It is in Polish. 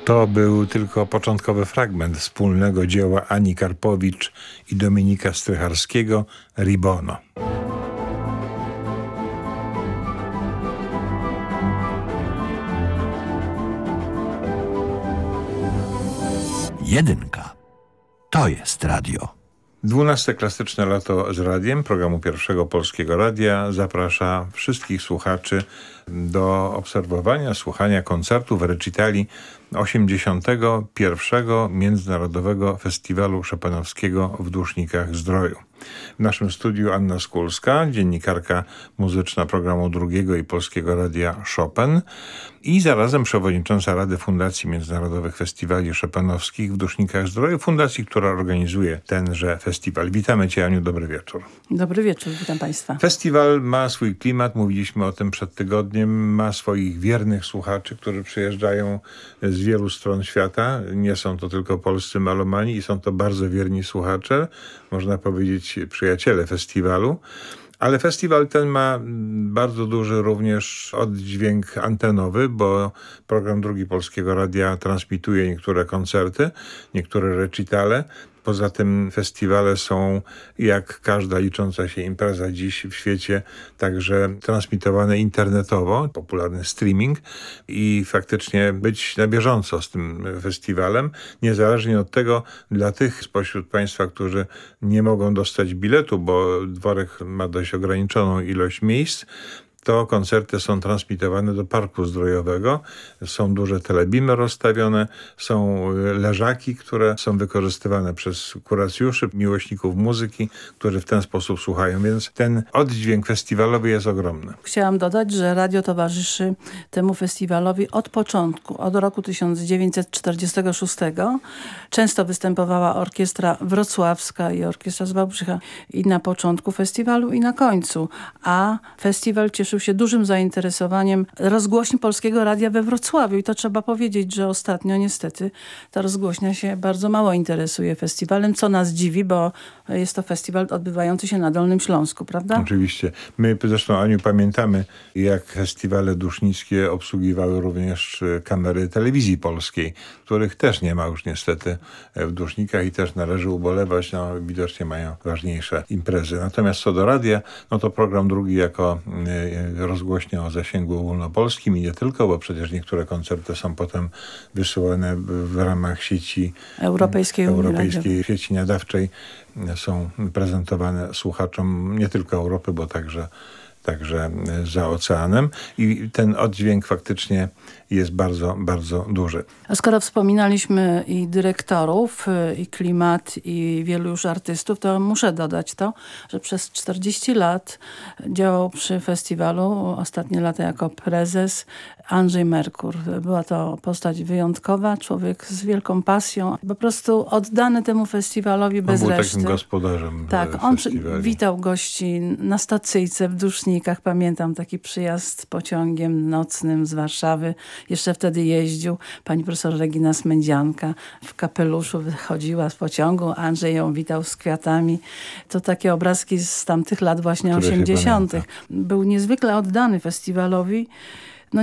To był tylko początkowy fragment wspólnego dzieła Ani Karpowicz i Dominika Strycharskiego Ribono. Jedynka. To jest radio. 12. Klasyczne lato z radiem, programu Pierwszego Polskiego Radia, zaprasza wszystkich słuchaczy do obserwowania, słuchania koncertów, recitali 81. Międzynarodowego Festiwalu Chopinowskiego w Dusznikach-Zdroju. W naszym studiu Anna Skulska, dziennikarka muzyczna programu Drugiego i Polskiego Radia Chopin i zarazem przewodnicząca Rady Fundacji Międzynarodowych Festiwali Chopinowskich w Dusznikach-Zdroju, fundacji, która organizuje tenże festiwal. Witamy Cię, Aniu, dobry wieczór. Dobry wieczór, witam Państwa. Festiwal ma swój klimat, mówiliśmy o tym przed tygodniem, ma swoich wiernych słuchaczy, którzy przyjeżdżają z wielu stron świata. Nie są to tylko polscy melomani i są to bardzo wierni słuchacze, można powiedzieć przyjaciele festiwalu. Ale festiwal ten ma bardzo duży również oddźwięk antenowy, bo program Drugi Polskiego Radia transmituje niektóre koncerty, niektóre recitale. Poza tym festiwale są, jak każda licząca się impreza dziś w świecie, także transmitowane internetowo, popularny streaming i faktycznie być na bieżąco z tym festiwalem. Niezależnie od tego, dla tych spośród Państwa, którzy nie mogą dostać biletu, bo dworek ma dość ograniczoną ilość miejsc, to koncerty są transmitowane do Parku Zdrojowego. Są duże telebimy rozstawione, są leżaki, które są wykorzystywane przez kuracjuszy, miłośników muzyki, którzy w ten sposób słuchają, więc ten oddźwięk festiwalowy jest ogromny. Chciałam dodać, że radio towarzyszy temu festiwalowi od początku, od roku 1946. Często występowała orkiestra wrocławska i orkiestra z Wałbrzycha i na początku festiwalu i na końcu, a festiwal cieszył się dużym zainteresowaniem rozgłośni Polskiego Radia we Wrocławiu i to trzeba powiedzieć, że ostatnio niestety ta rozgłośnia się bardzo mało interesuje festiwalem, co nas dziwi, bo jest to festiwal odbywający się na Dolnym Śląsku, prawda? Oczywiście. My zresztą, Aniu, pamiętamy, jak festiwale dusznickie obsługiwały również kamery telewizji polskiej, których też nie ma już niestety w Dusznikach i też należy ubolewać, widocznie mają ważniejsze imprezy. Natomiast co do radia, no to program Drugi jako rozgłośnia o zasięgu ogólnopolskim i nie tylko, bo przecież niektóre koncerty są potem wysyłane w ramach sieci europejskiej sieci nadawczej, są prezentowane słuchaczom nie tylko Europy, bo także za oceanem i ten oddźwięk faktycznie jest bardzo, bardzo duży. A skoro wspominaliśmy i dyrektorów, i klimat, i wielu już artystów, to muszę dodać to, że przez 40 lat działał przy festiwalu, ostatnie lata jako prezes, Andrzej Merkur. Była to postać wyjątkowa, człowiek z wielką pasją, po prostu oddany temu festiwalowi bez reszty. Był takim gospodarzem. Tak, on witał gości na stacyjce w Dusznikach. Pamiętam taki przyjazd pociągiem nocnym z Warszawy. Jeszcze wtedy jeździł. Pani profesor Regina Smędzianka w kapeluszu wychodziła z pociągu. Andrzej ją witał z kwiatami. To takie obrazki z tamtych lat właśnie 80. Był niezwykle oddany festiwalowi.